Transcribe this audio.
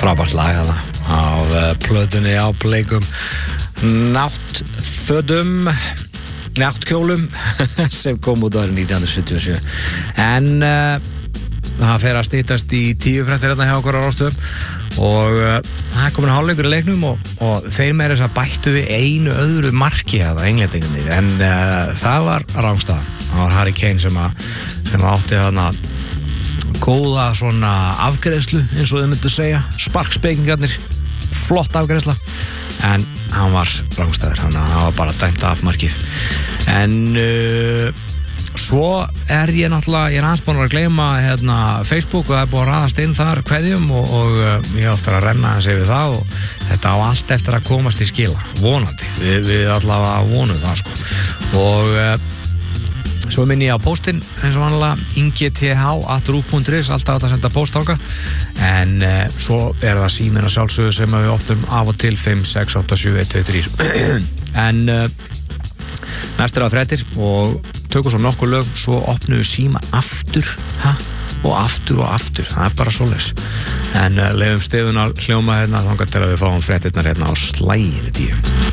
frábært lag þarna af plötunni á bleikum náttkjólum sem kom út árið 1977 en það fer að styttast í 10 fréttir hérna hjá okkur á Rástöðum og það komin hálfleikur í leiknum og þeir meira þess að bættu við einu öðru marki þarna englendingarnir en það var rangstaðan. Það var Harry Kane sem átti þarna góða svona afgreiðslu eins og þau myndu segja, sparkspekingarnir, flott afgreiðsla en hann var rangstæður, hann var bara dæmt af markið en svo ég aðeins búin að gleyma Facebook og það búin að raðast inn þar kveðjum og ég oftar að renna hans yfir það og þetta á allt eftir að komast í skila vonandi, við allavega vonum það sko og svo minni ég á póstinn eins og vanlega ingeth@ruf.is alltaf að senda póst þangað en svo það síminn að sjálfsögðu sem við opnum af og til 5, 6, 8, 7, 1, 2, 3 en næst að fréttir og tökum svo nokkur lög svo opnum við síma aftur og aftur, það bara svoleiðis en leyfum Stefán að hljóma þangað til að við fáum fréttirnar á slaginu 10